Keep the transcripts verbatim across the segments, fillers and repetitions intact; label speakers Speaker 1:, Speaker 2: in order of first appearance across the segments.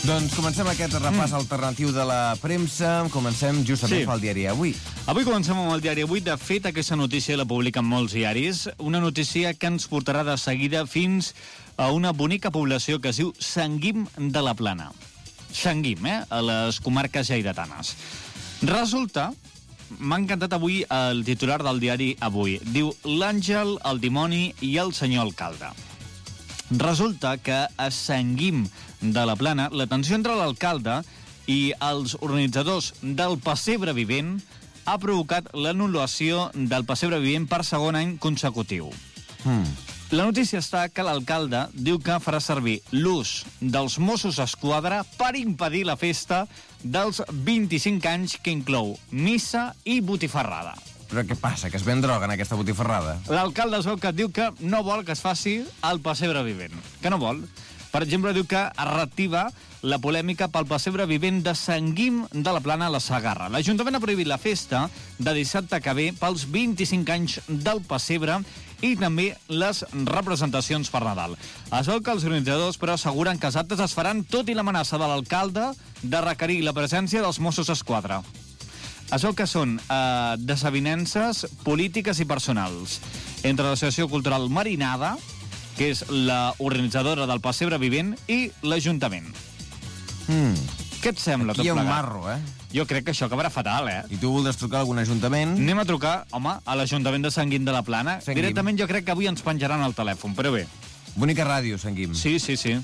Speaker 1: Doncs comencem aquest repàs mm. alternatiu de la premsa. Comencem justament sí. pel diari Avui.
Speaker 2: Avui comencem amb el diari Avui. De fet, aquesta notícia la publiquen molts diaris. Una notícia que ens portarà de seguida fins a una bonica població que es diu Sant Guim de la Plana. Sant Guim, eh? A les comarques lleidatanes. Resulta... M'ha encantat avui el titular del diari Avui. Diu, l'àngel, el dimoni i el senyor alcalde. Resulta que a Sant Guim de la Plana la tensió entre l'alcalde i els organitzadors del pessebre vivent ha provocat l'anul·lació del pessebre vivent per segon any consecutiu. Mm. La notícia està que l'alcalde diu que farà servir l'ús dels Mossos d'Esquadra per impedir la festa dels vint-i-cinc anys que inclou missa i botifarrada.
Speaker 1: Però què passa, que es ven droga en aquesta botifarrada?
Speaker 2: L'alcalde es veu que diu que no vol que es faci el pessebre vivent. Que no vol. Per exemple, diu que es reactiva la polèmica pel pessebre vivent de Sant Guim de la Plana a la Segarra. L'Ajuntament ha prohibit la festa de dissabte que ve pels vint-i-cinc anys del pessebre i també les representacions per Nadal. Es veu que els organitzadors, però, asseguren que els actes es faran tot i l'amenaça de l'alcalde de requerir la presència dels Mossos d'Esquadra. Es veu que són eh, desavinences polítiques i personals entre l'Associació Cultural Marinada, que és la organitzadora del pessebre vivent, i l'Ajuntament. Mm. Què et sembla?
Speaker 1: Aquí hi ha un marro, eh?
Speaker 2: Jo crec que això acabarà fatal, eh?
Speaker 1: I tu voldràs trucar a algun ajuntament?
Speaker 2: Anem a trucar, home, a l'Ajuntament de Sant Guim de la Plana. Sant Directament Guim. Jo crec que avui ens penjaran el telèfon, però bé.
Speaker 1: Bonica ràdio, Sant Guim.
Speaker 2: Sí, sí, sí.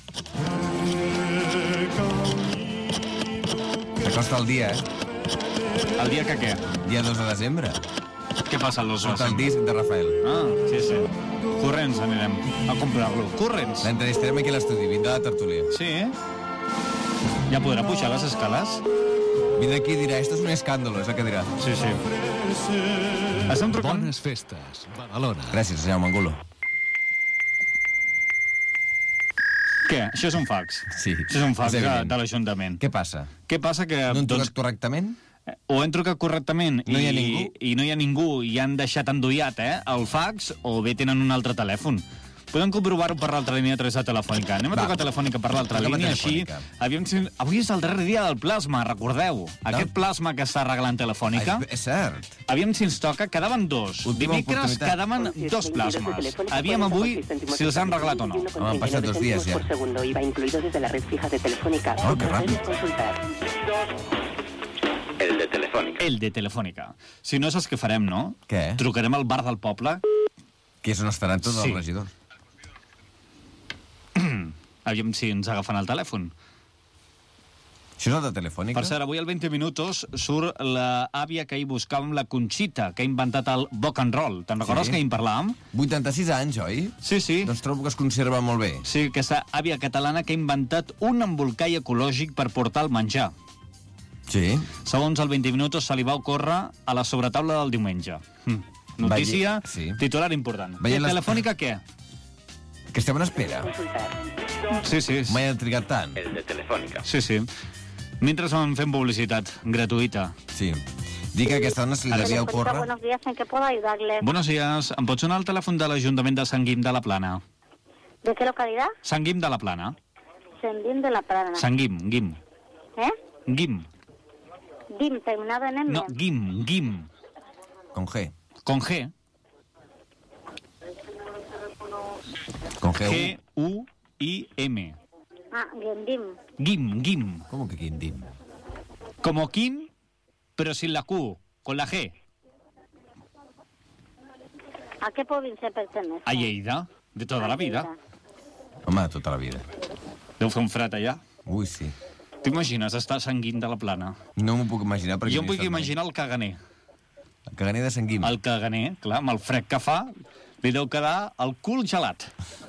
Speaker 1: S'acosta el dia, eh?
Speaker 2: El dia que què?
Speaker 1: Dia dos de desembre.
Speaker 2: Què passa el dos de desembre?
Speaker 1: Surt el disc de Rafael.
Speaker 2: Ah, sí, sí. Corrents anirem a comprar-lo. Corrents.
Speaker 1: L'entrevistarem aquí a l'estudi, vindrà a la tertúlia.
Speaker 2: Sí, eh? Ja podrà pujar les escales?
Speaker 1: Vindrà aquí i dirà, esto es un escàndalo, és el que dirà.
Speaker 2: Sí, sí. Estem trucant...
Speaker 3: Bones festes, Badalona.
Speaker 1: Gràcies, senyor Mangulo.
Speaker 2: Què? Això és un fax?
Speaker 1: Sí.
Speaker 2: Això és un fax de, de l'Ajuntament.
Speaker 1: Què passa?
Speaker 2: Què passa que...
Speaker 1: No han trucat
Speaker 2: doncs,
Speaker 1: correctament?
Speaker 2: O hem trucat correctament
Speaker 1: no
Speaker 2: i,
Speaker 1: hi ha ningú?
Speaker 2: i no hi ha ningú i han deixat endoiat eh, el fax, o bé tenen un altre telèfon. Podem comprovar-ho per l'altra línia tres de telefònica. Anem a Va. trucar telefònica per l'altra línia, així... Aviam si... Avui és el darrer dia del plasma, recordeu. No. Aquest plasma que està regalant telefònica...
Speaker 1: És, és cert.
Speaker 2: Aviam si ens toca, quedaven dos.
Speaker 1: Última
Speaker 2: Dimecres quedaven dos plasmes. Aviam avui si els han regalat o no.
Speaker 1: Home, han passat dos dies ja. Oh, que ràpid.
Speaker 4: El de Telefònica.
Speaker 2: El de Telefònica. Si no, saps què farem, no?
Speaker 1: Què?
Speaker 2: Trucarem al bar del poble.
Speaker 1: Que és on estaran tots
Speaker 2: sí.
Speaker 1: els regidors.
Speaker 2: Aviam si ens agafen el telèfon.
Speaker 1: Això és el de Telefònica?
Speaker 2: Per cert, avui al vint minuts surt l'àvia que ahir buscàvem, la Conxita, que ha inventat el rock and roll. Te'n recordes sí. que ahir en parlàvem?
Speaker 1: vuitanta-sis anys, oi?
Speaker 2: Sí, sí.
Speaker 1: Doncs trobo que es conserva molt bé.
Speaker 2: Sí, aquesta àvia catalana que ha inventat un embolcall ecològic per portar el menjar.
Speaker 1: Sí.
Speaker 2: Segons el vint minuts se li va ocórrer a la sobretaula del diumenge. Hm. Notícia,
Speaker 1: Veie... sí.
Speaker 2: titular important.
Speaker 1: Veient les...
Speaker 2: Telefònica què?
Speaker 1: Que estem en espera.
Speaker 2: Sí, sí.
Speaker 1: Mai han trigat tant.
Speaker 4: El de Telefònica.
Speaker 2: Sí, sí. Mentre vam fent publicitat gratuïta.
Speaker 1: Sí. Dic que aquesta dona se li devia ocórrer...
Speaker 5: Buenos días, ¿en qué puedo ayudarle?
Speaker 2: Buenos días. Em pots donar el telèfon de l'Ajuntament de Sant Guim de la Plana?
Speaker 5: ¿De qué localidad?
Speaker 2: Sant Guim de la Plana.
Speaker 5: Sant Guim de la Plana.
Speaker 2: Sant Guim, Guim.
Speaker 5: ¿Eh?
Speaker 2: Guim.
Speaker 5: Guim, terminado en M.
Speaker 2: No, Guim, Guim.
Speaker 1: Con G.
Speaker 2: Con G.
Speaker 1: Con G.
Speaker 2: G U I M.
Speaker 5: Ah, Guim.
Speaker 2: Guim, Guim.
Speaker 1: ¿Cómo que Guim?
Speaker 2: Como Kim, pero sin la Q, con la G.
Speaker 5: ¿A qué provincia pertenece?
Speaker 2: A Lleida, de toda la vida.
Speaker 1: Home, de tota la vida.
Speaker 2: Deu fer un fred allà.
Speaker 1: Ui, sí.
Speaker 2: T'imagines estar a Sant Guim de la Plana?
Speaker 1: No m'ho puc imaginar. Perquè
Speaker 2: jo em puc imaginar el caganer.
Speaker 1: El caganer de Sant Guim.
Speaker 2: El caganer, clar, amb el fred que fa, li deu quedar el cul gelat.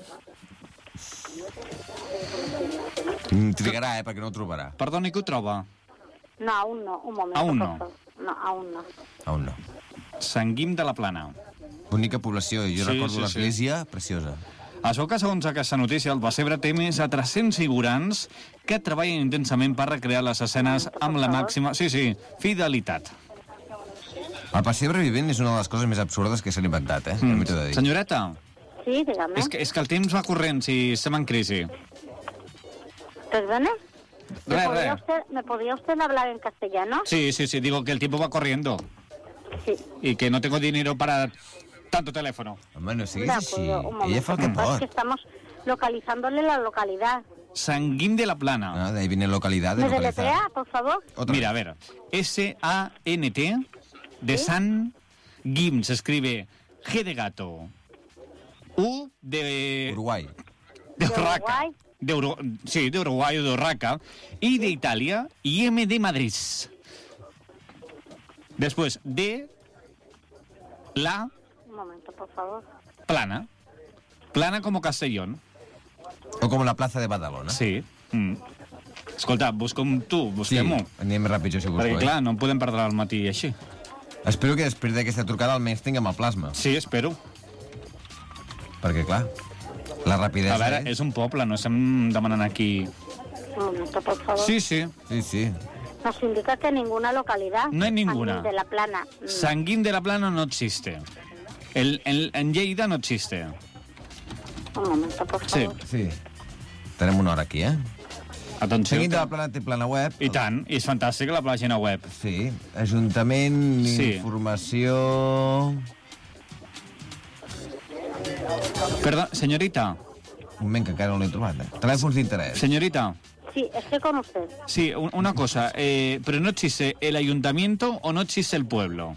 Speaker 1: Trigarà, eh, perquè no ho trobarà.
Speaker 2: Perdoni, que ho troba?
Speaker 5: No, aún no, un momento.
Speaker 2: Aún no.
Speaker 5: No, aún no.
Speaker 1: Aún no.
Speaker 2: Sant Guim de la Plana.
Speaker 1: Bonica població, i jo
Speaker 2: sí,
Speaker 1: recordo
Speaker 2: sí,
Speaker 1: l'església,
Speaker 2: sí.
Speaker 1: preciosa.
Speaker 2: Això que, segons aquesta notícia, el pessebre té més de tres-cents figurants que treballen intensament per recrear les escenes amb la màxima... Sí, sí, fidelitat.
Speaker 1: El pessebre vivent és una de les coses més absurdes que s'han inventat, eh? Mm. De dir.
Speaker 2: Senyoreta?
Speaker 5: Sí, dígame.
Speaker 2: És que, és que el temps va corrent, si estem en crisi.
Speaker 5: ¿Perdone? ¿Me,
Speaker 2: Re,
Speaker 5: podría
Speaker 2: re.
Speaker 5: usted, ¿Me podría usted hablar en castellano?
Speaker 2: Sí, sí, sí, digo que el tiempo va corriendo
Speaker 5: Sí.
Speaker 2: y que no tengo dinero para tanto teléfono.
Speaker 1: Home, no
Speaker 5: De
Speaker 1: siguis així.
Speaker 5: acuerdo, un momento.
Speaker 1: Ella fa el que
Speaker 5: Es que
Speaker 1: pot.
Speaker 5: estamos localizándole la localidad.
Speaker 2: Sant Guim de la Plana.
Speaker 1: Ah, de ahí viene localidad, de
Speaker 5: ¿Me
Speaker 1: localizar.
Speaker 5: deletrea, por favor?
Speaker 1: Otra
Speaker 2: Mira, a
Speaker 1: vez.
Speaker 2: ver, S A N T de Sant Guim, se escribe G de gato, U de...
Speaker 1: Uruguay.
Speaker 2: de
Speaker 5: ¿De
Speaker 2: Urraca.
Speaker 5: Uruguay?
Speaker 2: De Uru- sí, de Uruguay o de Urraca. I de Italia y M de Madrid. Después D, la
Speaker 5: Un momento, por favor.
Speaker 2: plana. Plana como Castellón.
Speaker 1: O com la plaça de Badalona.
Speaker 2: Sí. Mm. Escolta, busca'm tu,
Speaker 1: Sí,
Speaker 2: busquem-ho.
Speaker 1: anem ràpid, jo si busco.
Speaker 2: Perquè,
Speaker 1: eh?
Speaker 2: clar, no em podem perdre al matí així.
Speaker 1: Espero que després d'aquesta trucada almenys tinguem el plasma.
Speaker 2: Sí, espero.
Speaker 1: Perquè, clar, la rapidesa
Speaker 2: A veure,
Speaker 1: és...
Speaker 2: és un poble, no estem demanant aquí...
Speaker 5: Un momento, por favor.
Speaker 2: Sí, sí.
Speaker 1: Sí, sí.
Speaker 5: Nos indica que ninguna localidad.
Speaker 2: No hay ninguna.
Speaker 5: San Gil de la Plana. Mm.
Speaker 2: Sant Guim de la Plana no existe. El, el, en Lleida no existe.
Speaker 5: Un momento, por
Speaker 2: Sí.
Speaker 5: favor.
Speaker 1: Sí. Tenem una hora aquí, eh?
Speaker 2: Atenció.
Speaker 1: Seguint de
Speaker 2: que-
Speaker 1: la plana té plana web.
Speaker 2: I tant, i és fantàstica la pàgina web.
Speaker 1: Sí. Ajuntament,
Speaker 2: Sí.
Speaker 1: informació...
Speaker 2: Perdó, senyorita,
Speaker 1: Un moment, que encara no l'he trobat, eh? Telèfons d'interès.
Speaker 2: senyorita,
Speaker 5: Sí, estoy con usted.
Speaker 2: sí, un- una cosa, eh, pero no existe el ayuntamiento o no existe el pueblo.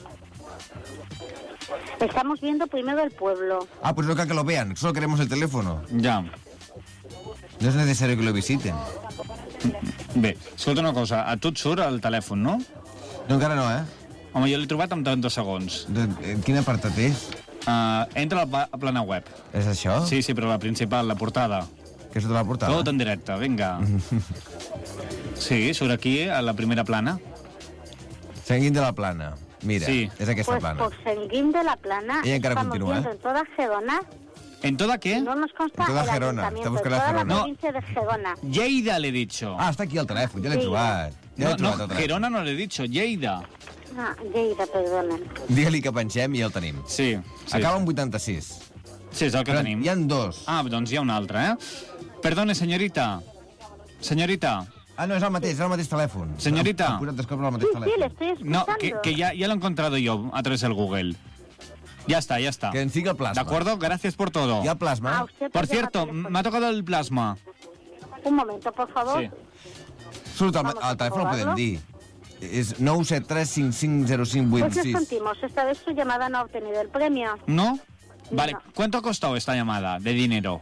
Speaker 5: Estamos viendo primero el pueblo.
Speaker 1: Ah, pues no cal que lo vean, solo queremos el teléfono.
Speaker 2: Ja.
Speaker 1: No es necesario que lo visiten.
Speaker 2: Bé, escolta una cosa, a tu et surt el telèfon, no?
Speaker 1: No, encara no, eh?
Speaker 2: Home, jo l'he trobat en trenta segons.
Speaker 1: De, en quin apartat és?
Speaker 2: Uh, entra a la pa- a plana web.
Speaker 1: És això?
Speaker 2: Sí, sí, però la principal, la portada.
Speaker 1: Que és de la portada?
Speaker 2: Tot en directe, vinga. Sí, surt aquí, a la primera plana.
Speaker 1: Seguint de la plana. Mira,
Speaker 2: Sí.
Speaker 1: és aquesta
Speaker 5: Pues
Speaker 1: plana.
Speaker 5: por San Gil de la Plana.
Speaker 1: Ella encara
Speaker 5: estamos
Speaker 1: continúa,
Speaker 5: viendo
Speaker 1: ¿eh?
Speaker 5: en toda Gerona.
Speaker 2: ¿En toda qué?
Speaker 5: No nos consta
Speaker 1: En toda
Speaker 5: el
Speaker 1: Gerona,
Speaker 5: ayuntamiento,
Speaker 1: está buscando
Speaker 5: en toda
Speaker 1: Gerona.
Speaker 5: la
Speaker 2: No.
Speaker 5: provincia de Gerona.
Speaker 2: Lleida, l'he dicho.
Speaker 1: Ah, està aquí el telèfon, ja l'he
Speaker 5: Sí.
Speaker 1: trobat. Ja
Speaker 2: no,
Speaker 1: l'he trobat,
Speaker 2: no,
Speaker 1: el telèfon.
Speaker 2: Gerona no l'he dicho, Lleida.
Speaker 5: Ah, Lleida, perdonen.
Speaker 1: Digue-li que pensem i ja el tenim.
Speaker 2: Sí, sí.
Speaker 1: Acaba en vuitanta-sis.
Speaker 2: Sí, és el que
Speaker 1: Però
Speaker 2: tenim.
Speaker 1: hi ha dos.
Speaker 2: Ah, doncs hi ha un altre, eh? Perdone, senyorita. Senyorita.
Speaker 1: Ah, no, és el mateix, és el mateix telèfon.
Speaker 2: Senyorita.
Speaker 1: Hem posat dos cops el
Speaker 5: Sí,
Speaker 1: mateix
Speaker 5: sí, le
Speaker 1: telèfon.
Speaker 5: estoy escuchando.
Speaker 2: No, que, que ya, ya lo he encontrado yo a través del Google. Ya está, ya está.
Speaker 1: Que ens siga el plasma.
Speaker 2: ¿De acuerdo? Gracias por todo.
Speaker 1: Hi ha plasma?
Speaker 5: Ah, usted
Speaker 2: Por
Speaker 5: llama
Speaker 2: cierto,
Speaker 5: teléfono.
Speaker 2: me ha tocado el plasma.
Speaker 5: Un momento, por favor.
Speaker 2: Sí.
Speaker 1: Surt el,
Speaker 5: Vamos a
Speaker 1: el telèfon, el podem
Speaker 5: provarlo.
Speaker 1: dir. És nou set tres cinc cinc zero cinc vuit
Speaker 5: Pues lo
Speaker 1: sis.
Speaker 5: sentimos, esta vez su llamada no ha obtenido el premio.
Speaker 2: ¿No? Vale,
Speaker 5: No.
Speaker 2: ¿cuánto ha costado esta llamada de dinero?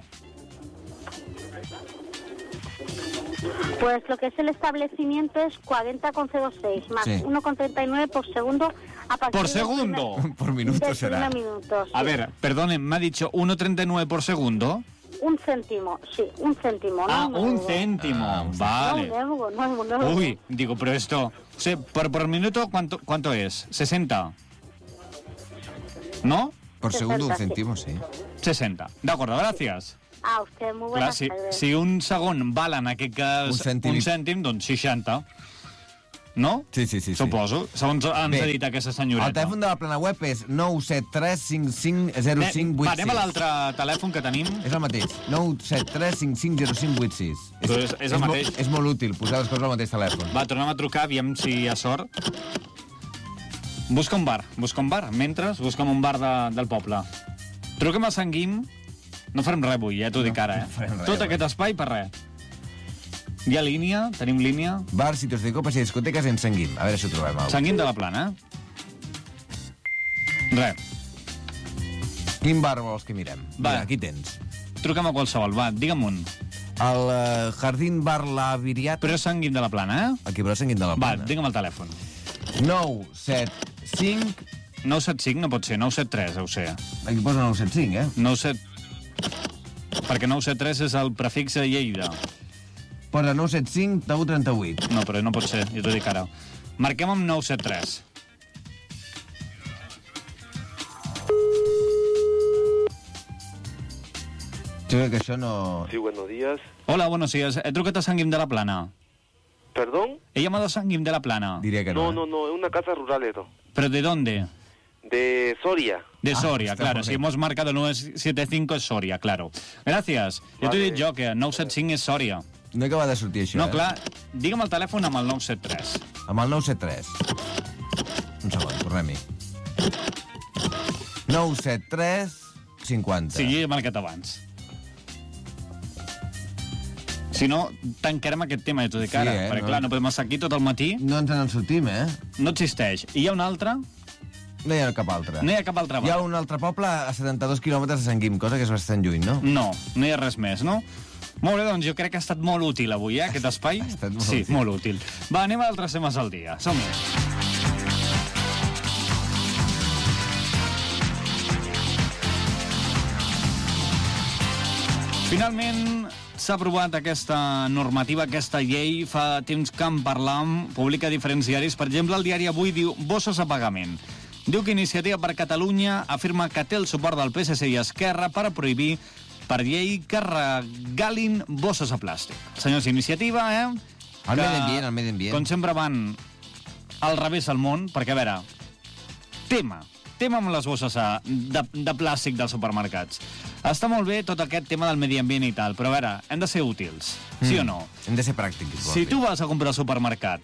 Speaker 5: Pues lo que es el establecimiento es cuarenta coma cero seis más
Speaker 1: Sí.
Speaker 5: uno coma treinta y nueve por segundo. A partir
Speaker 2: ¿Por
Speaker 5: del
Speaker 2: segundo?
Speaker 5: primer-
Speaker 1: Por minuto
Speaker 5: del
Speaker 1: será.
Speaker 5: primer minuto, sí.
Speaker 2: A ver, perdone, me ha dicho uno treinta y nueve por segundo.
Speaker 5: Un céntimo, sí, un céntimo.
Speaker 2: Ah,
Speaker 5: no
Speaker 2: un
Speaker 5: euro.
Speaker 2: céntimo.
Speaker 1: Ah, un
Speaker 2: Vale.
Speaker 5: No, un euro, no, un euro.
Speaker 2: Uy, digo, pero esto... O sea, por, por minuto, ¿cuánto, ¿cuánto es? ¿sesenta? ¿No?
Speaker 1: Per segundo un
Speaker 5: sesenta, sí.
Speaker 1: cèntimo, sí.
Speaker 2: sesenta. De acuerdo, gracias.
Speaker 5: A usted, muy
Speaker 2: Clar,
Speaker 5: buenas
Speaker 2: si,
Speaker 5: tardes.
Speaker 2: si un segon val en aquest cas
Speaker 1: Un cèntim.
Speaker 2: un cèntim, doncs seixanta. No?
Speaker 1: Sí, sí, sí. sí.
Speaker 2: Suposo. Segons ens
Speaker 1: Bé,
Speaker 2: ha dit aquesta senyoreta.
Speaker 1: El telèfon de la plana web és nou set tres cinc cinc zero
Speaker 2: Bé,
Speaker 1: cinc vuit
Speaker 2: va,
Speaker 1: sis.
Speaker 2: anem a l'altre telèfon que tenim.
Speaker 1: És el mateix, nou set tres cinc cinc zero cinc vuit sis.
Speaker 2: Però és- és el
Speaker 1: mo-
Speaker 2: mateix.
Speaker 1: És molt útil posar les coses al mateix telèfon.
Speaker 2: Va, tornem a trucar, aviam si hi ha sort. Busca un bar, busca un bar. Mentre, busca'm un bar de, del poble. Truquem a Sant Guim. No farem res avui, ja t'ho dic ara, eh?
Speaker 1: farem res
Speaker 2: Tot
Speaker 1: avui.
Speaker 2: aquest espai per res. Hi ha línia, tenim línia.
Speaker 1: Bar, sitios de copas i discoteques en Sant Guim. A veure si ho trobem. Au.
Speaker 2: Sant Guim de la Plana, eh? Res.
Speaker 1: Quin bar vols que mirem?
Speaker 2: Va.
Speaker 1: Mira, aquí tens.
Speaker 2: Truca'm a qualsevol, va, digue'm un.
Speaker 1: El uh, Jardín Bar La Viriat.
Speaker 2: Però és Sant Guim de la Plana, eh?
Speaker 1: Aquí, però Sant Guim de la
Speaker 2: Va,
Speaker 1: Plana.
Speaker 2: digue'm el telèfon.
Speaker 1: nou set cinc...
Speaker 2: nou set cinc no pot ser, nou set tres deu ser.
Speaker 1: Aquí posa nou set cinc, eh?
Speaker 2: nou set... Perquè nou set tres és el prefix de Lleida.
Speaker 1: Posa nou set cinc u trenta vuit.
Speaker 2: No, però no pot ser, jo t'ho dic ara. Marquem amb nou set tres.
Speaker 1: Jo crec que això no...
Speaker 6: Sí, buenos días.
Speaker 2: Hola, buenos días. He trucat a Sant Guim de la Plana.
Speaker 6: ¿Perdón?
Speaker 2: He llamado a Sant Guim de la Plana.
Speaker 1: Diria que no.
Speaker 6: No,
Speaker 1: eh?
Speaker 6: no, no, es una casa rural esto.
Speaker 2: ¿Pero de dónde?
Speaker 6: De Soria.
Speaker 2: De
Speaker 1: Ah,
Speaker 2: Soria,
Speaker 1: está
Speaker 2: claro.
Speaker 1: muy
Speaker 2: Si
Speaker 1: bien.
Speaker 2: hemos marcado nueve siete cinco es Soria, claro. Gracias. Jo t'ho he
Speaker 6: Vale.
Speaker 2: dit jo, que nou set cinc és Soria.
Speaker 1: No acaba de sortir això,
Speaker 2: No,
Speaker 1: eh?
Speaker 2: clar, digue'm el telèfon amb el nou set tres.
Speaker 1: Amb el nou set tres. Un segon, tornem-hi. nou set tres cinquanta.
Speaker 2: Sí, jo he marcat abans. Si no, tancarem aquest tema, ja t'ho dic
Speaker 1: Sí,
Speaker 2: ara.
Speaker 1: eh,
Speaker 2: Perquè,
Speaker 1: no?
Speaker 2: clar, no podem estar aquí tot el matí.
Speaker 1: No ens en sortim, eh?
Speaker 2: No existeix. I hi ha un altre?
Speaker 1: No hi ha cap altre.
Speaker 2: No hi ha cap altre
Speaker 1: Hi ha
Speaker 2: bar.
Speaker 1: un altre poble a setanta-dos quilòmetres de Sant Guim, cosa que és bastant lluny, no?
Speaker 2: No, no hi ha res més, no? Molt bé, doncs jo crec que ha estat molt útil avui, eh, aquest espai.
Speaker 1: Ha estat molt
Speaker 2: sí,
Speaker 1: útil.
Speaker 2: molt útil. Va, anem a altres temes al dia. Som-hi. Finalment s'ha aprovat aquesta normativa, aquesta llei. Fa temps que en parlam, publica diferents diaris. Per exemple, el diari Avui diu bosses a pagament. Diu que Iniciativa per Catalunya afirma que té el suport del P S C i Esquerra per prohibir per llei que regalin bosses a plàstic. Senyors d'Iniciativa, eh?
Speaker 1: El
Speaker 2: que,
Speaker 1: medi ambient, el medi ambient.
Speaker 2: Com sempre van al revés al món, perquè, a veure, tema, tema amb les bosses a, de, de plàstic dels supermercats. Està molt bé tot aquest tema del medi ambient i tal, però a veure, hem de ser útils, sí
Speaker 1: Mm.
Speaker 2: o no?
Speaker 1: Hem de ser pràctics. vol
Speaker 2: Si
Speaker 1: dir.
Speaker 2: tu vas a comprar al supermercat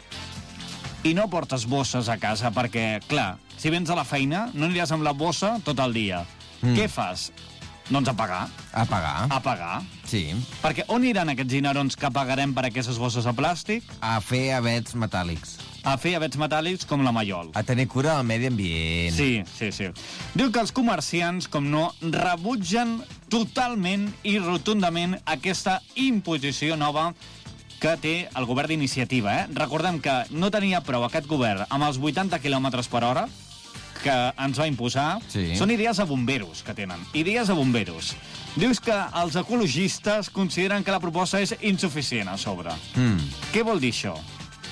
Speaker 2: i no portes bosses a casa perquè, clar, si vens a la feina no aniràs amb la bossa tot el dia.
Speaker 1: Mm.
Speaker 2: Què fas? Doncs a pagar.
Speaker 1: A pagar.
Speaker 2: A pagar.
Speaker 1: Sí.
Speaker 2: Perquè on iran aquests dinerons que pagarem per aquestes bosses a plàstic?
Speaker 1: A fer avets metàl·lics.
Speaker 2: A fer avets metàl·lics com la Mallol.
Speaker 1: A tenir cura del medi ambient.
Speaker 2: Sí, sí, sí. Diu que els comerciants, com no, rebutgen totalment i rotundament aquesta imposició nova que té el govern d'Iniciativa. Eh? Recordem que no tenia prou aquest govern amb els vuitanta quilòmetres per hora que ens va imposar.
Speaker 1: Sí.
Speaker 2: Són idees a bomberos que tenen. Idees a bomberos. Dius que els ecologistes consideren que la proposta és insuficient a sobre.
Speaker 1: Mm.
Speaker 2: Què vol dir això?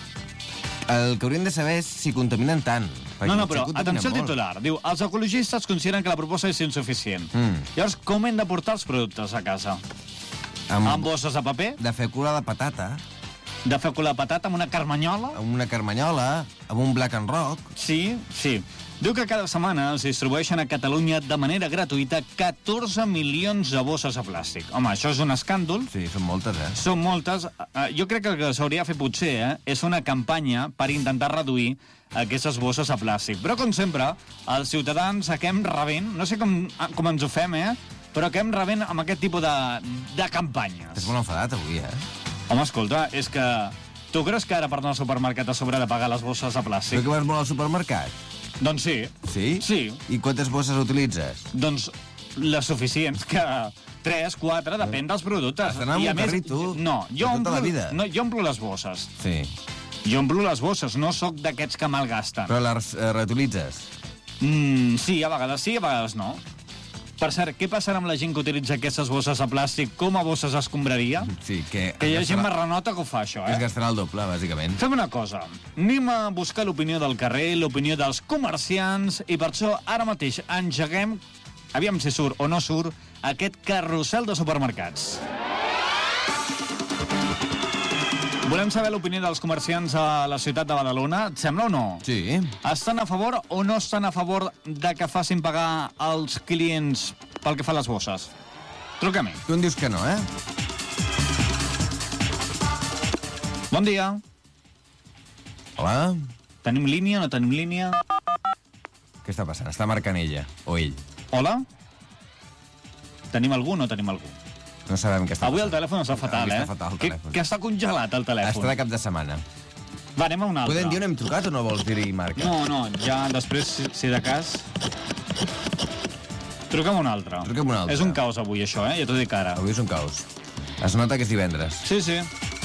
Speaker 1: El que hauríem de saber és si contaminen tant. perquè
Speaker 2: No, no,
Speaker 1: potser
Speaker 2: però
Speaker 1: contaminen
Speaker 2: atenció al
Speaker 1: molt.
Speaker 2: titular. Diu, els ecologistes consideren que la proposta és insuficient.
Speaker 1: Mm.
Speaker 2: Llavors, com hem de portar els productes a casa?
Speaker 1: Amb,
Speaker 2: Amb bosses de paper?
Speaker 1: de fer cura de patata,
Speaker 2: De fer colar patata amb una carmanyola?
Speaker 1: amb una carmanyola, amb un black and rock.
Speaker 2: Sí, sí. Diu que cada setmana es distribueixen a Catalunya de manera gratuïta catorze milions de bosses de plàstic. Home, això és un escàndol.
Speaker 1: Sí, són moltes, eh?
Speaker 2: Són moltes. Eh, Jo crec que el que s'hauria de fer potser eh, és una campanya per intentar reduir aquestes bosses de plàstic. Però, com sempre, els ciutadans acabem rebent, no sé com, com ens ho fem, eh? però acabem rebent amb aquest tipus de, de campanyes.
Speaker 1: Estàs molt enfadat avui, eh?
Speaker 2: Home, escolta, és que... Tu creus que ara per anar al supermercat a sobre de pagar les bosses de
Speaker 1: Tu
Speaker 2: plàstic?
Speaker 1: que vas molt al supermercat?
Speaker 2: Doncs sí.
Speaker 1: Sí?
Speaker 2: Sí.
Speaker 1: I quantes bosses utilitzes?
Speaker 2: Doncs les suficients, que tres, quatre, depèn dels productes.
Speaker 1: Has d'anar amb
Speaker 2: I a
Speaker 1: un
Speaker 2: més,
Speaker 1: carrito
Speaker 2: no,
Speaker 1: de
Speaker 2: jo
Speaker 1: tota
Speaker 2: omplo,
Speaker 1: la vida.
Speaker 2: No, jo omplo les bosses.
Speaker 1: Sí.
Speaker 2: Jo omplo les bosses, no sóc d'aquests que malgasten.
Speaker 1: Però les eh, reutilitzes?
Speaker 2: Mm, sí, a vegades sí, a vegades no. Per cert, què passarà amb la gent que utilitza aquestes bosses de plàstic com a bosses escombraria?
Speaker 1: Sí, que...
Speaker 2: Que hi ha gent
Speaker 1: gastarà-
Speaker 2: marranota que ho fa, això,
Speaker 1: Es
Speaker 2: eh?
Speaker 1: gastarà el doble, bàsicament.
Speaker 2: Fem una cosa, anem a buscar l'opinió del carrer, l'opinió dels comerciants, i per això ara mateix engeguem, aviam si surt o no surt, aquest carrusel de supermercats. Volem saber l'opinió dels comerciants a la ciutat de Badalona, et sembla o no?
Speaker 1: Sí.
Speaker 2: Estan a favor o no estan a favor de que facin pagar els clients pel que fa a les bosses? Truca-m'hi.
Speaker 1: Tu em dius que no, eh?
Speaker 2: Bon dia.
Speaker 1: Hola?
Speaker 2: Tenim línia, no tenim línia?
Speaker 1: Què està passant? Està marcant ella, o ell.
Speaker 2: Hola? Tenim algú o no tenim algú?
Speaker 1: No sabem què està
Speaker 2: Avui el
Speaker 1: passant.
Speaker 2: telèfon està fatal,
Speaker 1: Avui
Speaker 2: eh?
Speaker 1: està fatal, el
Speaker 2: que,
Speaker 1: telèfon.
Speaker 2: que està congelat, el telèfon.
Speaker 1: Està de cap de setmana.
Speaker 2: Va, anem a un altre.
Speaker 1: Podem dir on hem trucat o no vols dir-hi marca?
Speaker 2: No, no, ja després, si, si de cas... Truca'm un altre.
Speaker 1: Truca'm un altre.
Speaker 2: És un caos avui, això, eh? Ja t'ho dic ara.
Speaker 1: Avui és un caos. Es nota que és divendres.
Speaker 2: Sí, sí.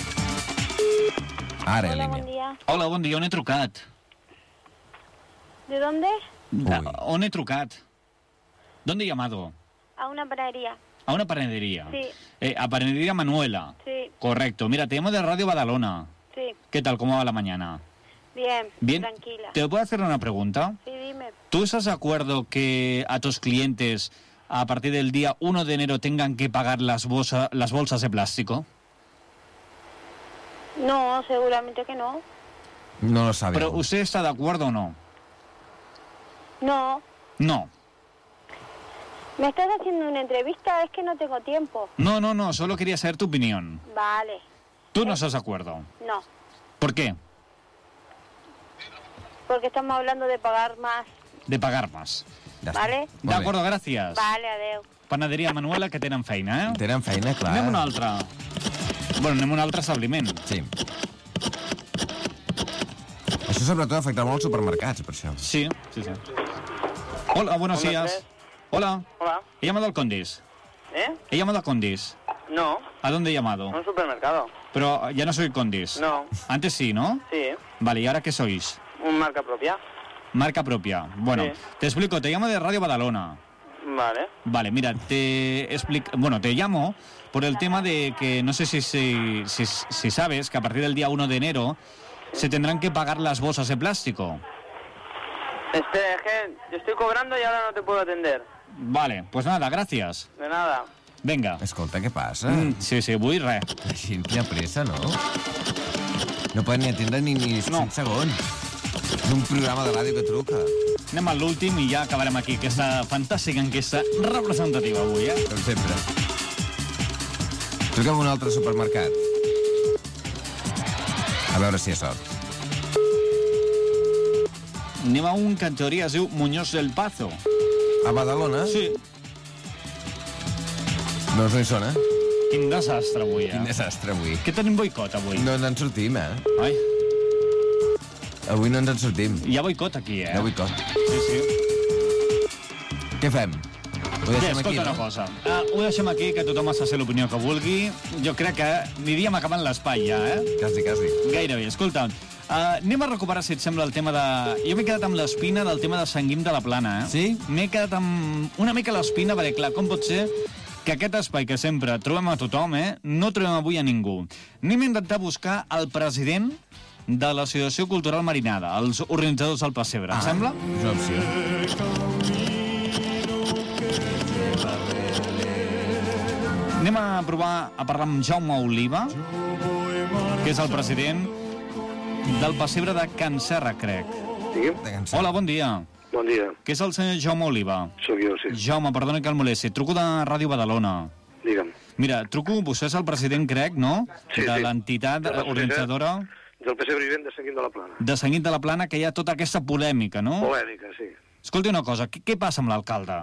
Speaker 1: Ara,
Speaker 5: Hola,
Speaker 1: línia.
Speaker 5: buen día.
Speaker 2: Hola, bon dia, on he trucat?
Speaker 5: ¿De dónde?
Speaker 2: A,
Speaker 1: Uy.
Speaker 2: on he trucat? ¿Dónde he llamado?
Speaker 5: A una panadería.
Speaker 2: A una panadería.
Speaker 5: Sí.
Speaker 2: Eh, a Panadería Manuela.
Speaker 5: Sí,
Speaker 2: Correcto. Mira, te llamo de Radio Badalona.
Speaker 5: sí.
Speaker 2: ¿Qué tal? ¿Cómo va la mañana?
Speaker 5: Bien,
Speaker 2: Bien.
Speaker 5: tranquila.
Speaker 2: ¿Te puedo hacer una pregunta?
Speaker 5: Sí, dime.
Speaker 2: ¿Tú estás de acuerdo que a tus clientes a partir del día uno de enero tengan que pagar las, bolsa, las bolsas de plástico?
Speaker 5: No, seguramente que no.
Speaker 1: No lo sabemos.
Speaker 2: ¿Pero usted está de acuerdo o no?
Speaker 5: No,
Speaker 2: No.
Speaker 5: ¿Me estás haciendo una entrevista? Es que no tengo tiempo.
Speaker 2: No, no, no, solo quería saber tu opinión.
Speaker 5: Vale.
Speaker 2: ¿Tú no estás de acuerdo?
Speaker 5: No,
Speaker 2: ¿Por qué?
Speaker 5: porque estamos hablando de pagar más,
Speaker 2: De pagar más.
Speaker 1: Ja està.
Speaker 5: ¿vale?
Speaker 1: Molt bé.
Speaker 2: D'acord, gràcies.
Speaker 5: Vale, adeu.
Speaker 2: Panaderia Manuela, que tenen feina, eh?
Speaker 1: Tenen feina, clar.
Speaker 2: Anem a un altre. Bueno, anem a un altre establiment.
Speaker 1: Sí. Això sobretot afecta molt els supermercats, per això.
Speaker 2: Sí, sí, sí. Hola, buenos
Speaker 7: Hola,
Speaker 2: días.
Speaker 7: Andrés.
Speaker 2: Hola.
Speaker 7: Hola.
Speaker 2: He llamado al Condis.
Speaker 7: ¿Eh?
Speaker 2: He llamado a Condis.
Speaker 7: No,
Speaker 2: ¿A dónde he llamado?
Speaker 7: a un supermercado.
Speaker 2: Pero ya no soy Condis.
Speaker 7: No,
Speaker 2: Antes sí, ¿no?
Speaker 7: sí,
Speaker 2: Vale, ¿y ahora qué sois?
Speaker 7: un marca propia.
Speaker 2: Marca propia. Bueno,
Speaker 7: Sí.
Speaker 2: te explico. Te llamo de Radio Badalona.
Speaker 7: Vale.
Speaker 2: Vale, mira, te explico... Bueno, te llamo por el tema de que no sé si, si, si, si sabes que a partir del día uno de enero se tendrán que pagar las bolsas de plástico.
Speaker 7: Espera, es que yo estoy cobrando y ahora no te puedo atender.
Speaker 2: Vale, pues nada, gracias.
Speaker 7: De nada.
Speaker 2: Venga.
Speaker 1: Escolta, què passa?
Speaker 2: Mm, sí, sí, vull res.
Speaker 1: Així, quina pressa, no? No poden ni atendre ni, ni
Speaker 2: No.
Speaker 1: cinc segons. És un programa de ràdio que truca.
Speaker 2: Anem a l'últim i ja acabarem aquí aquesta fantàstica enquesta representativa avui, eh?
Speaker 1: Com sempre. Truquem a un altre supermercat. A veure si hi ha sort.
Speaker 2: Anem a un que en teoria es diu Muñoz del Pazo.
Speaker 1: A Badalona?
Speaker 2: Sí.
Speaker 1: No, no hi sona.
Speaker 2: Quin desastre avui, eh?
Speaker 1: Quin desastre avui.
Speaker 2: Que tenim boicot avui.
Speaker 1: No ens en sortim, eh?
Speaker 2: Ai,
Speaker 1: Avui no ens en sortim.
Speaker 2: hi ha boicot aquí, eh?
Speaker 1: No boicot.
Speaker 2: Sí, sí.
Speaker 1: Què fem? Ho
Speaker 2: Bé,
Speaker 1: deixem
Speaker 2: escolta
Speaker 1: aquí,
Speaker 2: una
Speaker 1: no?
Speaker 2: cosa. Uh, ho deixem aquí, que tothom es faci l'opinió que vulgui. Jo crec que aniríem acabant l'espai ja, eh?
Speaker 1: Quasi, quasi.
Speaker 2: Gairebé. Escolta, uh, anem a recuperar, si et sembla, el tema de... Jo m'he quedat amb l'espina del tema de Sant Guim de la Plana, eh?
Speaker 1: Sí?
Speaker 2: M'he quedat amb una mica l'espina, perquè, clar, com pot ser que aquest espai que sempre trobem a tothom, eh, no trobem avui a ningú. Anem a intentar buscar el president de l'Associació Cultural Marinada, els organitzadors del Pessebre, ah, em sembla?
Speaker 1: És una opció.
Speaker 2: Anem a provar a parlar amb Jaume Oliva, que és el president del Pessebre de Can Serra, crec.
Speaker 6: Digui'm.
Speaker 2: Hola, bon dia.
Speaker 6: Bon dia.
Speaker 2: Que és el senyor Jaume Oliva.
Speaker 6: Sóc jo, sí.
Speaker 2: Jaume, perdona que el molesti. Truco de Ràdio Badalona.
Speaker 6: Digue'm.
Speaker 2: Mira, truco, vostè és el president, crec, no?
Speaker 6: Sí,
Speaker 2: de
Speaker 6: sí.
Speaker 2: l'entitat
Speaker 6: De la
Speaker 2: organitzadora
Speaker 6: Del Pessebre Vivent de Sant Guim de la Plana.
Speaker 2: de Sant Guim de la Plana, que hi ha tota aquesta polèmica, no?
Speaker 6: Polèmica, sí.
Speaker 2: Escolti una cosa, què, què passa amb l'alcalde?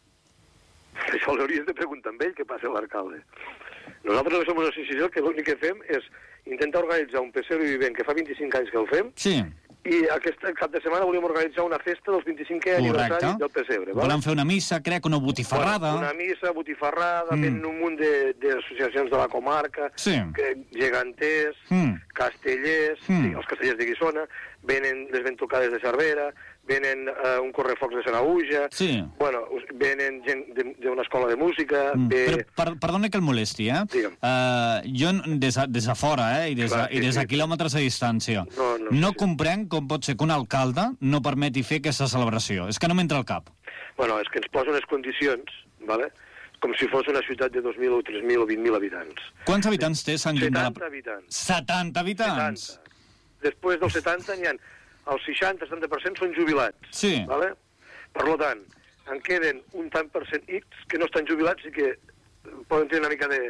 Speaker 6: Això l'hauries de preguntar amb ell, què passa a l'alcalde. Nosaltres no som una associació que l'únic que fem és intentar organitzar un pessebre vivent que fa vint-i-cinc anys que el fem,
Speaker 2: Sí,
Speaker 6: i aquest cap de setmana volíem organitzar una festa dels vint-i-cinquè
Speaker 2: correcte.
Speaker 6: aniversari del pessebre. Val?
Speaker 2: Volen fer una missa, crec, una botifarrada.
Speaker 6: Bueno, una missa, botifarrada,
Speaker 2: Mm.
Speaker 6: mm. venen un munt de- d'associacions de, de la comarca,
Speaker 2: Sí.
Speaker 6: que, geganters,
Speaker 2: Mm.
Speaker 6: castellers,
Speaker 2: Mm.
Speaker 6: sí, els castellers de Guissona, venen les ventocades de Cervera, venen eh, un correfocs de Sanaüja,
Speaker 2: Sí.
Speaker 6: bueno, us- venen gent de- d'una escola de música,
Speaker 2: Mm.
Speaker 6: ve...
Speaker 2: Però, per, perdona que el molesti, eh?
Speaker 6: Digue'm.
Speaker 2: Uh, jo, des de, des de fora, eh? I des,
Speaker 6: Clar,
Speaker 2: de,
Speaker 6: sí,
Speaker 2: i des de
Speaker 6: sí.
Speaker 2: quilòmetres de distància,
Speaker 6: No, no,
Speaker 2: no
Speaker 6: sí.
Speaker 2: comprenc com pot ser que un alcalde no permeti fer aquesta celebració. És que no m'entra al cap.
Speaker 6: Bueno, és que ens posa unes condicions, vale? com si fos una ciutat de dos mil o tres mil o vint mil habitants.
Speaker 2: Quants habitants té Sant Guim de la...
Speaker 6: setanta habitants.
Speaker 2: setanta habitants?
Speaker 6: setanta. Després dels setanta n'hi ha el seixanta setanta per cent són jubilats.
Speaker 2: Sí.
Speaker 6: Vale? Per tant, en queden un tant per cent X que no estan jubilats i que poden tenir una mica de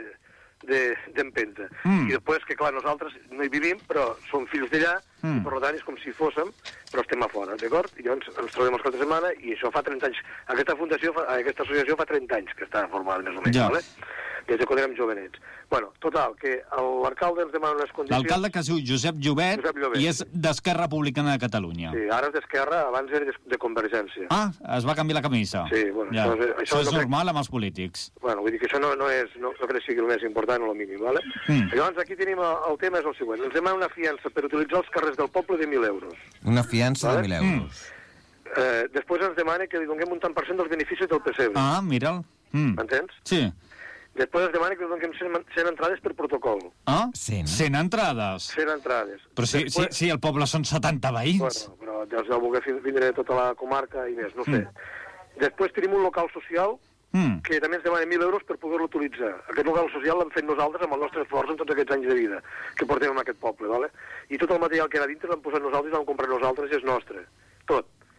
Speaker 6: d'empenta. De,
Speaker 2: Mm.
Speaker 6: I després, que clar, nosaltres no hi vivim, però som fills d'allà,
Speaker 2: Mm.
Speaker 6: i per tant és com si fóssim, però estem a fora, d'acord? I llavors ens trobem els cap de setmana i això fa trenta anys. Aquesta fundació, fa, aquesta associació fa trenta anys que està formada, més o menys,
Speaker 2: Ja.
Speaker 6: vale? Des de quan érem jovenets. Bueno, total, que l'alcalde ens demana unes condicions...
Speaker 2: L'alcalde que es diu Josep Llobet,
Speaker 6: Josep Llobet.
Speaker 2: i és d'Esquerra Republicana de Catalunya.
Speaker 6: Sí, ara és d'Esquerra, abans era de, de Convergència.
Speaker 2: Ah, es va canviar la camisa.
Speaker 6: Sí, bueno,
Speaker 2: ja.
Speaker 6: això
Speaker 2: Això,
Speaker 6: és- això
Speaker 2: això és
Speaker 6: no crec-
Speaker 2: normal amb els polítics.
Speaker 6: Bueno, vull dir que això no, no és, no, no crec que sigui el més important o el mínim, ¿vale?
Speaker 2: Mm.
Speaker 6: Llavors aquí tenim el, el tema és el següent. Ens demana una fiança per utilitzar els carrers del poble de mil euros.
Speaker 1: Una fiança
Speaker 6: Vale?
Speaker 1: de mil euros.
Speaker 6: Eh, després ens demana que li donem un tant per cent dels beneficis del pessebre.
Speaker 2: Ah, mira'l. Mm.
Speaker 6: M'entens?
Speaker 2: Sí.
Speaker 6: Després ens demana que li donem cent, cent entrades per protocol.
Speaker 2: Ah,
Speaker 1: Cent.
Speaker 2: cent entrades.
Speaker 6: cent entrades.
Speaker 2: Però si,
Speaker 6: Després,
Speaker 2: si, si el poble són setanta veïns.
Speaker 6: Bueno, però des del voler fin- vindre de tota la comarca i més, no sé.
Speaker 2: Mm.
Speaker 6: Després tenim un local social
Speaker 2: Mm.
Speaker 6: que també ens demana mil euros per poder-lo utilitzar. Aquest local social l'hem fet nosaltres amb el nostre esforç en tots aquests anys de vida que portem en aquest poble, ¿vale? I tot el material que era dintre l'hem posat nosaltres, l'hem comprat nosaltres i és nostre. Tot.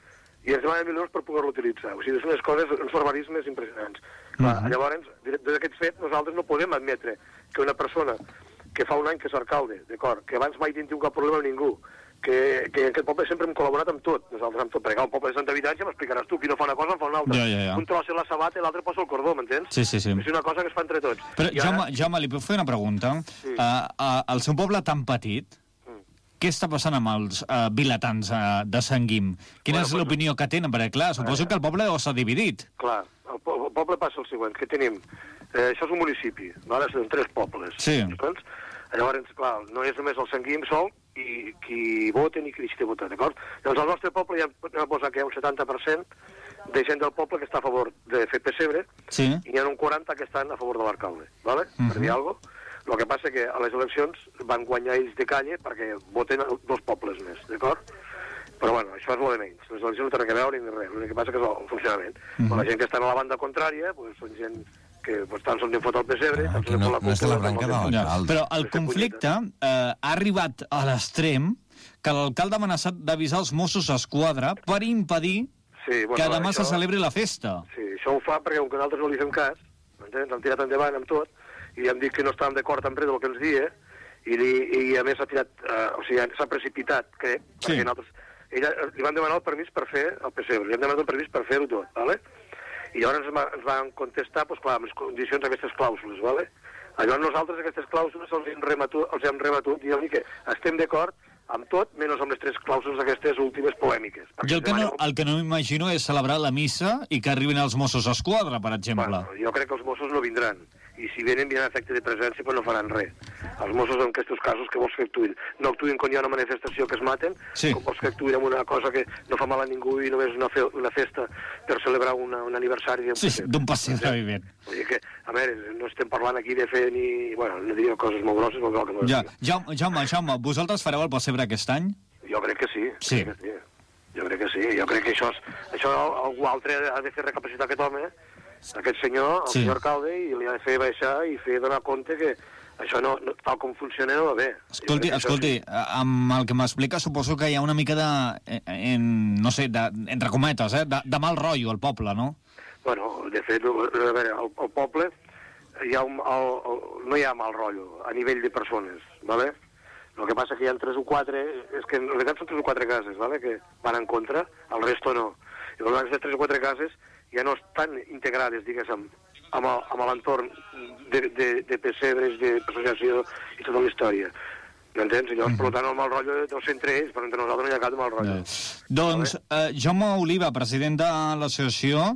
Speaker 6: i ens demanen mil euros per poder-lo utilitzar. O sigui, són unes coses, uns barbarismes impressionants. Clar,
Speaker 2: Mhm.
Speaker 6: llavors, des d'aquest fet, nosaltres no podem admetre que una persona que fa un any que és alcalde, d'acord, que abans mai dient tingut cap problema amb ningú, que, que aquest poble sempre hem col·laborat amb tot, nosaltres amb tot, perquè el poble és d'habitatge, m'explicaràs tu, qui no fa una cosa en fa una altra.
Speaker 2: Ja, ja, ja.
Speaker 6: Un trossa la sabata i l'altre posa el cordó, m'entens?
Speaker 2: Sí, sí, sí.
Speaker 6: És una cosa que es fa entre tots.
Speaker 2: Però,
Speaker 6: I ara-
Speaker 2: Jaume, Jaume, li puc fer una pregunta?
Speaker 6: Sí.
Speaker 2: Uh, uh, al seu poble tan petit, què està passant amb els uh, vilatans uh, de Sant Guim? Quina
Speaker 6: Bueno,
Speaker 2: és
Speaker 6: pues-
Speaker 2: l'opinió que tenen? Perquè, clar, suposo que el poble s'ha dividit.
Speaker 6: Clar, el, po el poble passa el següent, que tenim, eh, això és un municipi, vale? Són tres pobles.
Speaker 2: Sí.
Speaker 6: Saps? Llavors, clar, no és només el Sant Guim sol i qui vota ni qui deixa de votar, d'acord? Llavors, al nostre poble ja anem a posar que hi ha un setanta per cent de gent del poble que està a favor de fer pessebre
Speaker 2: Sí.
Speaker 6: i hi ha un quaranta que estan a favor de l'alcalde, vale?
Speaker 2: Mhm.
Speaker 6: Per dir alguna cosa. El que passa que a les eleccions van guanyar ells de calle perquè voten dos pobles més, d'acord? Però bueno, això és el de menys. Les eleccions no tenen a veure ni res. L'únic que passa que és el funcionament.
Speaker 2: Mhm.
Speaker 6: Però la gent que està a la banda contrària, pues, són gent que pues, tant se'n li fot el pessebre,
Speaker 1: Ah,
Speaker 6: tant
Speaker 1: aquí
Speaker 6: se'n li
Speaker 1: no-
Speaker 6: fot la
Speaker 1: no és de la
Speaker 6: cúpula,
Speaker 1: branca
Speaker 6: tant
Speaker 1: de
Speaker 6: se'n li
Speaker 2: Ja.
Speaker 6: fot-
Speaker 1: Alcalde.
Speaker 2: Però el
Speaker 6: Aquesta
Speaker 2: conflicte eh, ha arribat a l'extrem que l'alcalde ha amenaçat d'avisar els Mossos d'Esquadra per impedir
Speaker 6: Sí, bueno,
Speaker 2: que demà
Speaker 6: això-
Speaker 2: se celebri la festa.
Speaker 6: Sí, això ho fa perquè com que nosaltres no li fem cas, m'entens? Han tirat endavant amb tot, i hem dit que no estàvem d'acord amb res del que ens dia, i, li, i a més ha tirat, eh, o sigui, s'ha precipitat, crec,
Speaker 2: Sí.
Speaker 6: perquè nosaltres, ella, li van demanar el permís per fer el pessebre, li han demanat el permís per fer-ho tot, ¿vale? I llavors ens, va, ens van contestar, doncs, clar, amb les condicions d'aquestes clàusules, ¿vale? Llavors nosaltres aquestes clàusules els hem rebatut, els hem rebatut i hem dit que estem d'acord amb tot, menys amb les tres clàusules aquestes últimes polèmiques.
Speaker 2: Jo el que no, el que no m'imagino és celebrar la missa i que arribin els Mossos d'Esquadra, per exemple.
Speaker 6: Bueno, jo crec que els Mossos no vindran. I si venen, vindran a efecte de presència, però no faran res. Els Mossos, en aquests casos, que vols que actuïn? No actuïn quan hi ha una manifestació que es maten,
Speaker 2: Sí.
Speaker 6: com vols que actuïn en una cosa que no fa mal a ningú i només una, fe una festa per celebrar una, un aniversari d'un
Speaker 2: Sí,
Speaker 6: pessebre.
Speaker 2: d'un pessebre vivent.
Speaker 6: Vull dir que, a veure, no estem parlant aquí de fer ni... Bueno, no diria coses molt grosses, molt que no
Speaker 2: Ja, Jaume, Jaume, Jaume, vosaltres fareu el pessebre aquest any?
Speaker 6: Jo crec que sí.
Speaker 2: Sí.
Speaker 6: Crec que sí. Jo crec que sí. Jo crec que això, és, això algú altre ha de fer recapacitar aquest home, aquest senyor, el
Speaker 2: Sí.
Speaker 6: senyor alcalde, i li ha de fer baixar i fer donar compte que això no, no tal com funciona no va bé.
Speaker 2: Escolti,
Speaker 6: Jo crec que això
Speaker 2: escolti,
Speaker 6: sí.
Speaker 2: amb el que m'explica suposo que hi ha una mica de, en, no sé, de, entre cometes, eh, de, de mal rotllo al poble, no?
Speaker 6: Bueno, de fet, a veure, al, al poble hi ha un, el, el, no hi ha mal rotllo a nivell de persones, ¿vale? El que passa que hi ha tres o quatre, és que en realitat són tres o quatre cases, ¿vale? Que van en contra, el resto no. I per tant, aquestes tres o quatre cases ja no estan integrades, diguéssim, amb el- amb l'entorn de, de, de pessebres, de associació i tota la història. M'entens? I llavors, per tant, el mal rotllo deu ser entre ells, però entre nosaltres no hi ha cap de mal rotllo.
Speaker 2: Doncs eh, Jaume Oliva, president de l'associació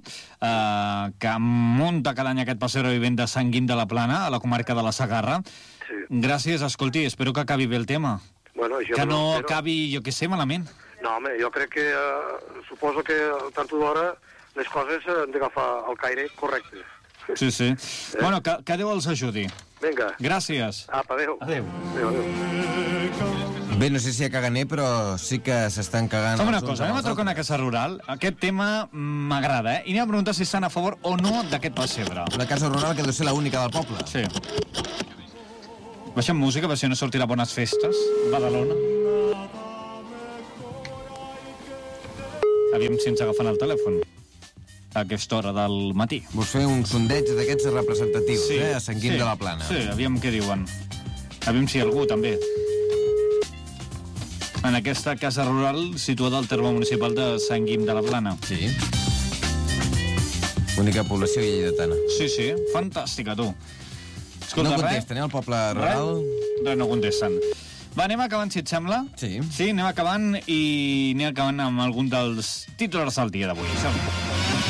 Speaker 2: eh, que munta cada any aquest passeig vivent de Sant Guim de la Plana, a la comarca de la Segarra.
Speaker 6: Sí.
Speaker 2: Gràcies, escolti, espero que acabi bé el tema.
Speaker 6: Bueno, això
Speaker 2: Que no
Speaker 6: espero.
Speaker 2: acabi, jo què sé, malament.
Speaker 6: No, home, jo crec que, eh, suposo que tard o d'hora les coses han d'agafar el caire correcte.
Speaker 2: Sí, sí. Bueno, que, que Déu els ajudi.
Speaker 6: Vinga.
Speaker 2: Gràcies.
Speaker 6: Apa, adéu.
Speaker 2: Adéu.
Speaker 6: Adéu, adéu.
Speaker 1: Bé, no sé si a caganer, però sí que s'estan cagant...
Speaker 2: Fem una
Speaker 1: els uns
Speaker 2: cosa, anem a
Speaker 1: als
Speaker 2: trucar a una
Speaker 1: altres.
Speaker 2: casa rural. Aquest tema m'agrada, eh? I anem a preguntar si estan a favor o no d'aquest pessebre.
Speaker 1: Una casa rural que deu ser l'única del poble.
Speaker 2: Sí. Baixem música, per si no sortirà bones festes. Badalona. Aviam si ens agafen el telèfon a aquesta hora del matí.
Speaker 1: Vols fer un sondeig d'aquests representatius, eh? A Sant Guim
Speaker 2: sí,
Speaker 1: de la Plana.
Speaker 2: Sí, aviam què diuen. Aviam si algú, també. En aquesta casa rural situada al terme municipal de Sant Guim de la Plana.
Speaker 1: Sí. Única població lleidatana.
Speaker 2: Sí, sí, fantàstica, tu. Escolta,
Speaker 1: No contesten, eh, al poble rural?
Speaker 2: Res, no contesten. Va, anem acabant, si et sembla?
Speaker 1: Sí.
Speaker 2: Sí, anem acabant i anem acabant amb algun dels titulars del dia d'avui. Som-hi.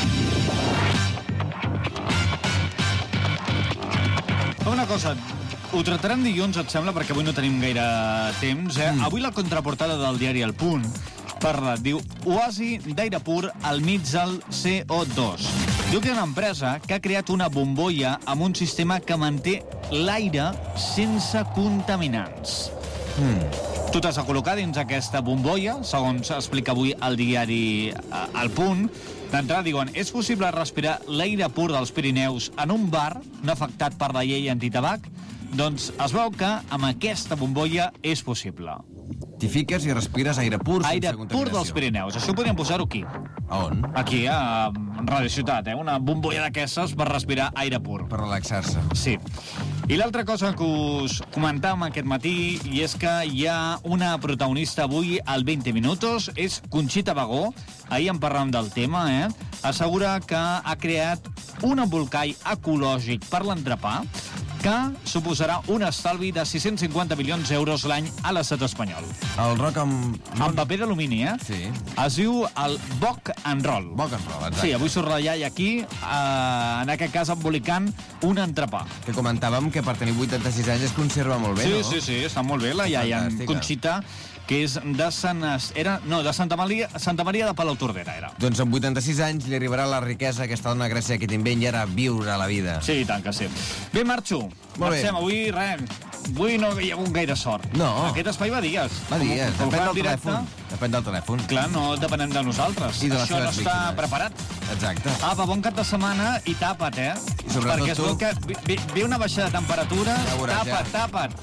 Speaker 2: Fa una cosa, ho tratarem dilluns, et sembla, perquè avui no tenim gaire temps. Eh? Mm. Avui la contraportada del diari El Punt parla, diu, oasi d'aire pur al mig del C O dos. Diu que hi ha una empresa que ha creat una bombolla amb un sistema que manté l'aire sense contaminants.
Speaker 1: Mm.
Speaker 2: Tu t'has de col·locar dins aquesta bombolla, segons explica avui el diari eh, El Punt. D'entrada diuen, és possible respirar l'aire pur dels Pirineus en un bar no afectat per la llei antitabac? Doncs es veu que amb aquesta bombolla és possible.
Speaker 1: T'hi fiques i respires aire pur,
Speaker 2: Aire
Speaker 1: sense
Speaker 2: pur
Speaker 1: contaminació.
Speaker 2: dels Pirineus. Això podríem posar-ho aquí.
Speaker 1: A on?
Speaker 2: Aquí, a Radio Ciutat, eh? Una bombolla d'aquestes per respirar aire pur.
Speaker 1: Per relaxar-se.
Speaker 2: Sí. I l'altra cosa que us comentàvem aquest matí, i és que hi ha una protagonista avui al veinte minutos, és Conxita Bagó. Ahir en parlàvem del tema, eh? Assegura que ha creat un embolcall ecològic per l'entrepà que suposarà un estalvi de sis-cents cinquanta milions d'euros l'any a l'estat espanyol.
Speaker 1: El rock amb...
Speaker 2: Amb paper d'alumini, eh?
Speaker 1: Sí.
Speaker 2: Es diu el Boc and Roll.
Speaker 1: Boc and Roll, exacte.
Speaker 2: Sí, avui surt la iaia aquí, eh, en aquest cas embolicant un entrepà.
Speaker 1: Que comentàvem que per tenir vuitanta-sis anys es conserva molt bé,
Speaker 2: Sí,
Speaker 1: no?
Speaker 2: sí, sí, està molt bé la iaia en
Speaker 1: Fantàstica.
Speaker 2: Conxita, que és de Sant... Era, no, de Santa Maria, Santa Maria de Palautordera, era.
Speaker 1: Doncs amb vuitanta-sis anys li arribarà la riquesa a aquesta dona gràcies a aquest invent i ara viure la vida.
Speaker 2: Sí, i tant que sí. Bé, marxo.
Speaker 1: Molt bé.
Speaker 2: Marxem, avui, res. Avui no hi ha hagut gaire sort.
Speaker 1: No.
Speaker 2: Aquest espai va dies.
Speaker 1: Va dir, eh?
Speaker 2: Com- com
Speaker 1: Depèn
Speaker 2: fa
Speaker 1: del
Speaker 2: en directe,
Speaker 1: telèfon. Depèn del telèfon.
Speaker 2: Clar, no depenem de nosaltres.
Speaker 1: I de les
Speaker 2: Això no
Speaker 1: seves
Speaker 2: està
Speaker 1: víctimes.
Speaker 2: preparat.
Speaker 1: Exacte.
Speaker 2: Apa, bon cap de setmana i tapa't, eh?
Speaker 1: I sobretot
Speaker 2: Perquè es
Speaker 1: tu.
Speaker 2: veu que ve, ve, ve una baixada de temperatura.
Speaker 1: Ja veuràs,
Speaker 2: tapa't,
Speaker 1: ja.
Speaker 2: tapa't.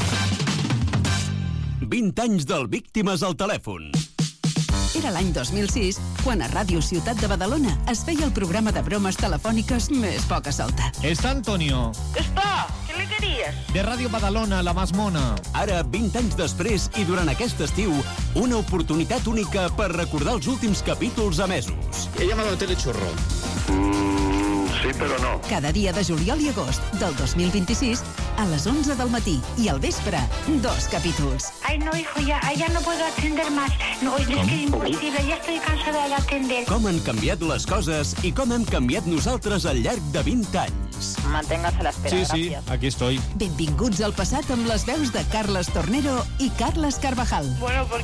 Speaker 8: vint anys del Víctimes al telèfon.
Speaker 9: Era l'any dos mil sis, quan a Ràdio Ciutat de Badalona es feia el programa de bromes telefòniques més poca solta.
Speaker 10: Está Antonio,
Speaker 5: Está, ¿qué le querías?
Speaker 10: de Radio Badalona, la más mona.
Speaker 8: Ara, vint anys després i durant aquest estiu, una oportunitat única per recordar els últims capítols emesos.
Speaker 3: He llamado a Telechurro.
Speaker 6: Sí, però no.
Speaker 9: Cada dia de juliol i agost del dos mil vint-i-sis, a les onze del matí i al vespre, dos capítols.
Speaker 5: Ay, no, hijo, ya, ya no puedo atender más. No, es que es imposible, ya estoy cansada de atender.
Speaker 8: Com han canviat les coses i com hem canviat nosaltres al llarg de vint anys.
Speaker 7: Manténgase a la espera,
Speaker 10: Sí, sí,
Speaker 7: gracias.
Speaker 10: aquí estoy.
Speaker 9: Benvinguts al passat amb les veus de Carles Tornero i Carles Carvajal.
Speaker 5: Bueno,